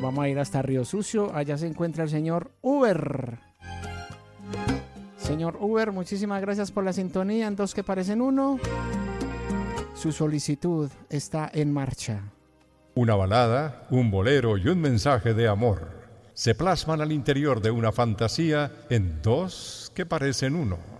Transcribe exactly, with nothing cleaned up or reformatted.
vamos a ir hasta Río Sucio. Allá se encuentra el señor Uber. Señor Uber, muchísimas gracias por la sintonía en Dos que Parecen Uno. Su solicitud está en marcha. Una balada, un bolero y un mensaje de amor se plasman al interior de una fantasía en Dos que Parecen Uno.